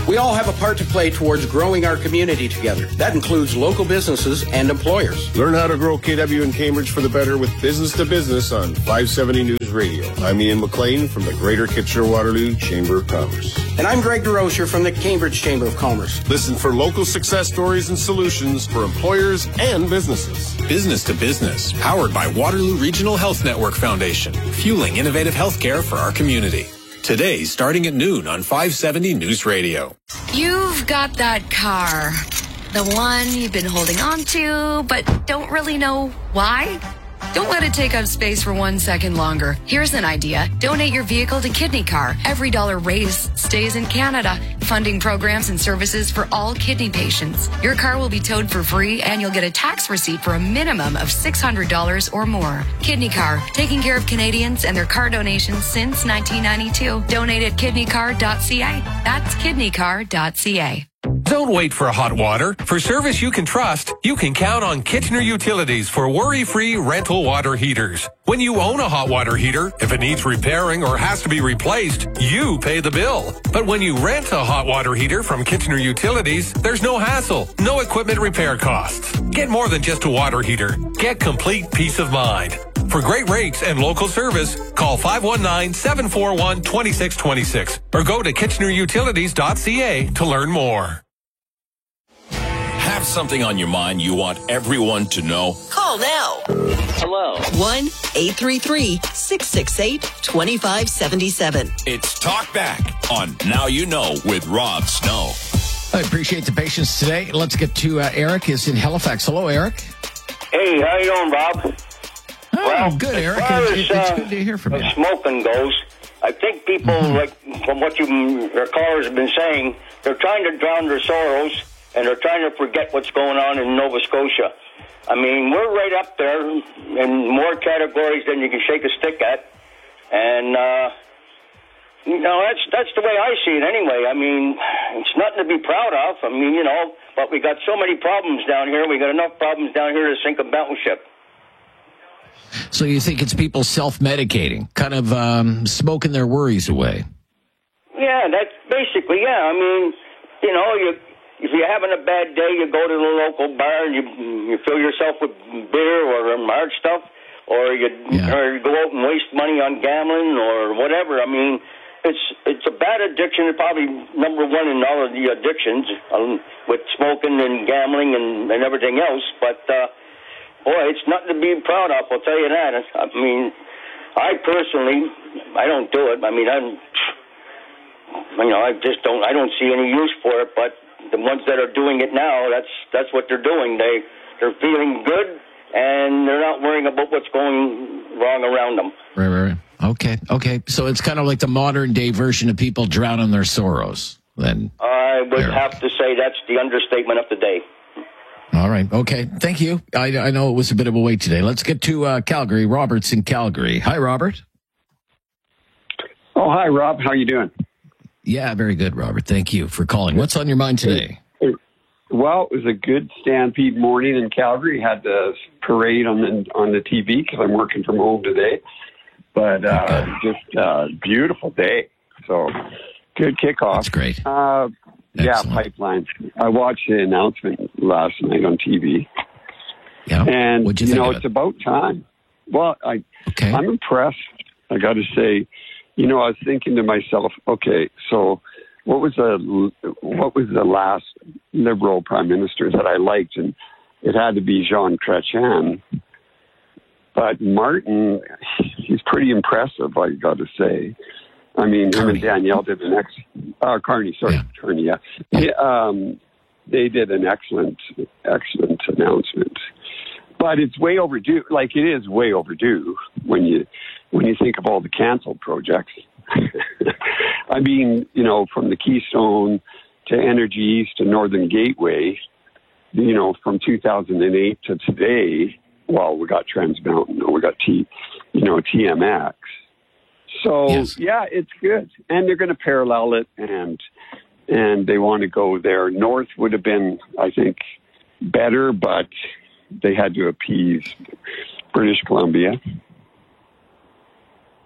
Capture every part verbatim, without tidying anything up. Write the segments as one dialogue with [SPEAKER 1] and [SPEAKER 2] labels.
[SPEAKER 1] We all have a part to play towards growing our community together. That includes local businesses and employers.
[SPEAKER 2] Learn how to grow K W in Cambridge for the better with Business to Business on five seventy News Radio. I'm Ian McLean from the Greater Kitchener-Waterloo Chamber of Commerce.
[SPEAKER 1] And I'm Greg DeRocher from the Cambridge Chamber of Commerce.
[SPEAKER 2] Listen for local success stories and solutions for employers and businesses.
[SPEAKER 3] Business to Business, powered by Waterloo Regional Health Network Foundation, fueling innovative healthcare for our community. Today, starting at noon on five seventy News Radio.
[SPEAKER 4] You've got that car, the one you've been holding on to, but don't really know why. Don't let it take up space for one second longer. Here's an idea. Donate your vehicle to Kidney Car. Every dollar raised stays in Canada, funding programs and services for all kidney patients. Your car will be towed for free, and you'll get a tax receipt for a minimum of six hundred dollars or more. Kidney Car, taking care of Canadians and their car donations since nineteen ninety-two. Donate at kidney car dot c a. That's kidney car dot c a.
[SPEAKER 5] Don't wait for hot water. For service you can trust, you can count on Kitchener Utilities for worry-free rental water heaters. When you own a hot water heater, if it needs repairing or has to be replaced, you pay the bill. But when you rent a hot water heater from Kitchener Utilities, there's no hassle, no equipment repair costs. Get more than just a water heater. Get complete peace of mind. For great rates and local service, call five one nine, seven four one, two six two six or go to kitchener utilities dot c a to learn more.
[SPEAKER 6] Have something on your mind you want everyone to know?
[SPEAKER 7] Call now.
[SPEAKER 6] Hello.
[SPEAKER 7] one eight three three, six six eight, two five seven seven.
[SPEAKER 6] It's Talk Back on Now You Know with Rob Snow.
[SPEAKER 8] I appreciate the patience today. Let's get to uh, Eric is in Halifax. Hello, Eric.
[SPEAKER 9] Hey, how you doing, Bob?
[SPEAKER 8] Oh,
[SPEAKER 9] well,
[SPEAKER 8] good,
[SPEAKER 9] as
[SPEAKER 8] Eric.
[SPEAKER 9] far
[SPEAKER 8] It's,
[SPEAKER 9] as,
[SPEAKER 8] it's
[SPEAKER 9] uh,
[SPEAKER 8] good to hear from you.
[SPEAKER 9] Smoking goes, I think people, mm-hmm. like from what you, your callers have been saying, they're trying to drown their sorrows and they're trying to forget what's going on in Nova Scotia. I mean, we're right up there in more categories than you can shake a stick at, and uh, you know that's that's the way I see it anyway. I mean, it's nothing to be proud of. I mean, you know, but we got so many problems down here. We got enough problems down here to sink a battleship.
[SPEAKER 8] So you think it's people self-medicating, kind of um, smoking their worries away?
[SPEAKER 9] Yeah, that's basically, yeah. I mean, you know, you if you're having a bad day, you go to the local bar and you you fill yourself with beer or hard stuff, or you, yeah. or you go out and waste money on gambling or whatever. I mean, it's it's a bad addiction. It's probably number one in all of the addictions, um, with smoking and gambling and, and everything else, but... Uh, Boy, it's nothing to be proud of, I'll tell you that. I mean, I personally, I don't do it. I mean, I'm, you know, I just don't, I don't see any use for it, but the ones that are doing it now, that's that's what they're doing. They, they're feeling good, and they're not worrying about what's going wrong around them.
[SPEAKER 8] Right, right, right. Okay, okay. So it's kind of like the modern-day version of people drowning their sorrows, then.
[SPEAKER 9] I would
[SPEAKER 8] Eric.
[SPEAKER 9] have to say that's the understatement of the day.
[SPEAKER 8] All right. Okay. Thank you. I, I know it was a bit of a wait today. Let's get to uh, Calgary. Robert's in Calgary. Hi, Robert.
[SPEAKER 10] Oh, hi, Rob. How are you doing?
[SPEAKER 8] Yeah, very good, Robert. Thank you for calling. What's on your mind today?
[SPEAKER 10] Well, it was a good Stampede morning in Calgary. Had the parade on the on the T V because I'm working from home today. But uh, okay. just a uh, beautiful day. So good kickoff.
[SPEAKER 8] That's great.
[SPEAKER 10] Uh, Yeah,
[SPEAKER 8] Excellent.
[SPEAKER 10] pipeline. I watched the announcement last night on T V.
[SPEAKER 8] Yeah.
[SPEAKER 10] And,
[SPEAKER 8] What'd you,
[SPEAKER 10] you
[SPEAKER 8] think
[SPEAKER 10] know,
[SPEAKER 8] of
[SPEAKER 10] it's
[SPEAKER 8] it?
[SPEAKER 10] about time. Well, I,
[SPEAKER 8] okay.
[SPEAKER 10] I'm impressed. I got to say, you know, I was thinking to myself, okay, so what was the what was the last Liberal Prime Minister that I liked? And it had to be Jean Chrétien. But Martin, he's pretty impressive, I got to say. I mean, him and Danielle did an ex. Uh, Carney, sorry, yeah. Carney. Yeah, yeah um, they did an excellent, excellent announcement. But it's way overdue. Like it is way overdue when you when you think of all the canceled projects. I mean, you know, from the Keystone to Energy East to Northern Gateway. You know, from two thousand eight to today. Well, we got Trans Mountain. We got T, you know, T M X. So, yes. yeah, it's good. And they're going to parallel it, and and they want to go there. North would have been, I think, better, but they had to appease British Columbia.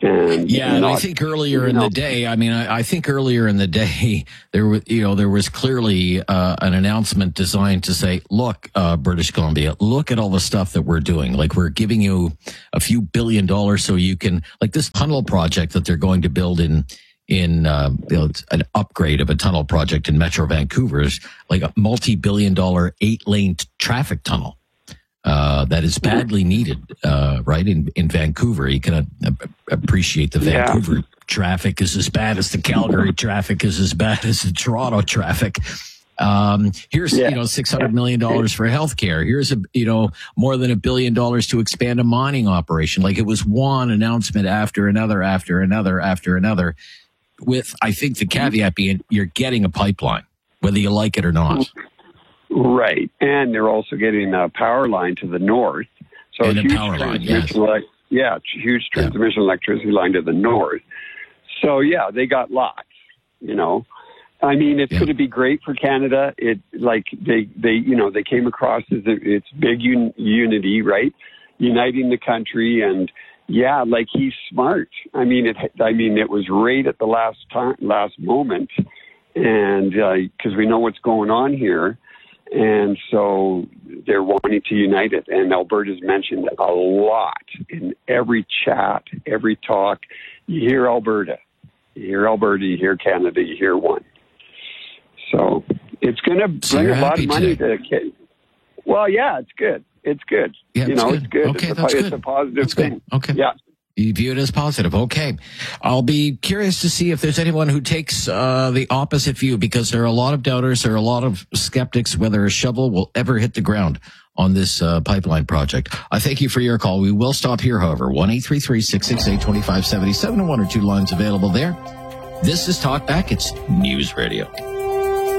[SPEAKER 10] And
[SPEAKER 8] yeah, and
[SPEAKER 10] not,
[SPEAKER 8] I think earlier in
[SPEAKER 10] know,
[SPEAKER 8] the day, I mean, I, I think earlier in the day, there was, you know, there was clearly uh, an announcement designed to say, look, uh, British Columbia, look at all the stuff that we're doing. Like, we're giving you a few billion dollars so you can, like this tunnel project that they're going to build in, in, uh, you know, it's an upgrade of a tunnel project in Metro Vancouver is like a multi-billion dollar eight lane t- traffic tunnel. Uh, that is badly needed, uh, right, in, in Vancouver. You can uh, appreciate the Vancouver yeah. traffic is as bad as the Calgary traffic is as bad as the Toronto traffic. Um, here's, yeah. you know, six hundred million dollars for healthcare. Here's, a you know, more than a billion dollars to expand a mining operation. Like, it was one announcement after another, after another, after another, with, I think, the caveat being you're getting a pipeline, whether you like it or not.
[SPEAKER 10] Right, and they're also getting a power line to the north. So
[SPEAKER 8] and
[SPEAKER 10] a
[SPEAKER 8] a
[SPEAKER 10] huge
[SPEAKER 8] power line,
[SPEAKER 10] transmission,
[SPEAKER 8] yes.
[SPEAKER 10] like, yeah, huge transmission yeah. electricity line to the north. So yeah, they got lots. You know, I mean, it's yeah. going to be great for Canada. It like they they you know they came across as a, it's big un, unity, right, uniting the country, and yeah, like he's smart. I mean, it. I mean, it was right at the last time, last moment, and because uh, we know what's going on here. And so they're wanting to unite it. And Alberta's mentioned a lot in every chat, every talk. You hear Alberta. You hear Alberta, you hear Canada, you hear one. So it's going to
[SPEAKER 8] so
[SPEAKER 10] bring a lot of money
[SPEAKER 8] today.
[SPEAKER 10] to kids. Well, yeah, it's good. It's good.
[SPEAKER 8] Yeah,
[SPEAKER 10] you
[SPEAKER 8] it's
[SPEAKER 10] know,
[SPEAKER 8] good.
[SPEAKER 10] it's good.
[SPEAKER 8] Okay,
[SPEAKER 10] it's, a,
[SPEAKER 8] that's
[SPEAKER 10] it's
[SPEAKER 8] good.
[SPEAKER 10] a positive
[SPEAKER 8] that's
[SPEAKER 10] thing.
[SPEAKER 8] Good. Okay.
[SPEAKER 10] Yeah.
[SPEAKER 8] You view it as positive. Okay. I'll be curious to see if there's anyone who takes uh, the opposite view, because there are a lot of doubters, there are a lot of skeptics whether a shovel will ever hit the ground on this uh, pipeline project. I thank you for your call. We will stop here, however. one eight three three, six six eight, two five seven seven. One or two lines available there. This is Talkback. It's News Radio.